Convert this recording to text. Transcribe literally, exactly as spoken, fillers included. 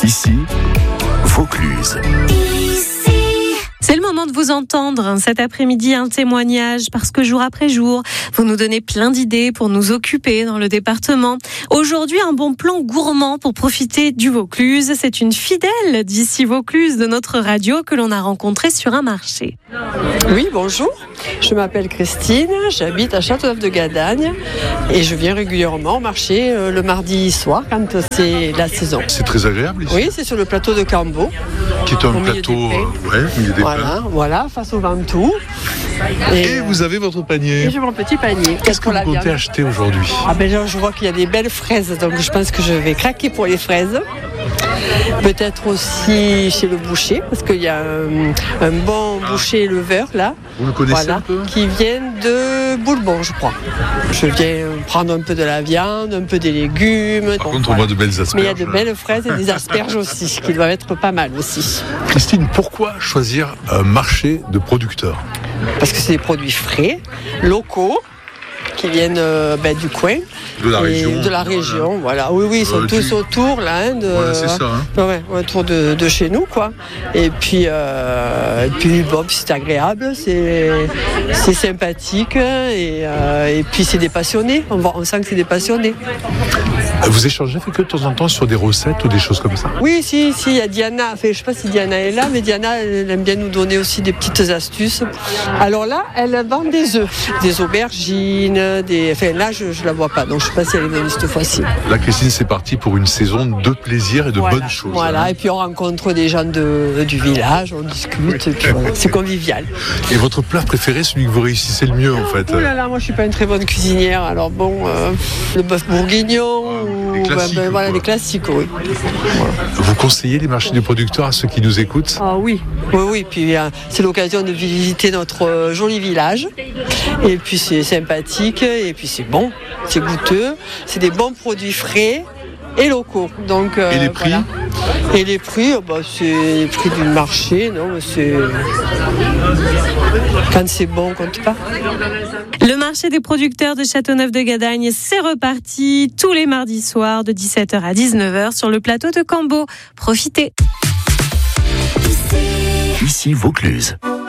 Ici, Vaucluse. C'est le moment de vous entendre cet après-midi, un témoignage, parce que jour après jour, vous nous donnez plein d'idées pour nous occuper dans le département. Aujourd'hui, un bon plan gourmand pour profiter du Vaucluse. C'est une fidèle d'ici Vaucluse de notre radio que l'on a rencontrée sur un marché. Oui, bonjour. Je m'appelle Christine, j'habite à Châteauneuf-de-Gadagne et je viens régulièrement au marché euh, le mardi soir quand c'est la saison. C'est très agréable ici. Oui, c'est sur le plateau de Cambo. Qui est un au milieu plateau, des prés. euh, ouais, au milieu des Voilà, voilà, face au Ventoux. Et, Et, euh, vous avez votre panier. et j'ai mon petit panier. Qu'est-ce que pour vous la comptez viande. acheter aujourd'hui? Ah ben là, je vois qu'il y a des belles fraises, donc je pense que je vais craquer pour les fraises. Peut-être aussi chez le boucher, parce qu'il y a un, un bon boucher éleveur là. Vous le connaissez Voilà, un peu? qui viennent de Boulbon, je crois. Je viens prendre un peu de la viande, un peu des légumes. Par Bon, contre, on voilà. voit de belles asperges. Mais il y a de belles fraises et des asperges aussi, qui doivent être pas mal aussi. Christine, pourquoi choisir un marché de producteurs? Parce que c'est des produits frais, locaux, qui viennent euh, ben, du coin. De la Et région. De la région, voilà. Oui, oui, ils sont Euh, tous du- autour, là. Hein, de, Voilà, c'est ça. Hein. Ouais, ouais, autour de, de chez nous, quoi. Et puis, euh, et puis bon, c'est agréable, c'est, c'est sympathique, et, euh, et puis c'est des passionnés. On, voit, on sent que c'est des passionnés. Vous échangez avec eux de temps en temps sur des recettes ou des choses comme ça? Oui, si, si, il y a Diana. Enfin, je sais pas si Diana est là, mais Diana, elle aime bien nous donner aussi des petites astuces. Alors là, elle vend des œufs, des aubergines, des. Enfin, là, je, je la vois pas, donc je sais pas si elle est venue cette fois-ci. Là, Christine, c'est parti pour une saison de plaisir et de Voilà, bonnes choses. Voilà, hein. et puis on rencontre des gens de, du village, on discute, et puis voilà, c'est convivial. Et votre plat préféré, celui que vous réussissez le mieux, en fait? Oh là là, moi je suis pas une très bonne cuisinière, alors bon, euh, le bœuf bourguignon, les ou, classiques, ben, voilà, quoi. les classiques, oui. Vous conseillez les marchés de producteurs à ceux qui nous écoutent? Ah oui, oui, oui, puis euh, c'est l'occasion de visiter notre euh, joli village, et puis c'est sympathique, et puis c'est bon, c'est goûteux, c'est des bons produits frais et locaux. Donc, euh, Et les prix? voilà. Et les prix, oh bah, c'est les prix du marché, non, c'est... Quand c'est bon, on compte pas. Le marché des producteurs de Châteauneuf-de-Gadagne, c'est reparti tous les mardis soirs de dix-sept heures à dix-neuf heures sur le plateau de Cambo. Profitez. Ici, Vaucluse.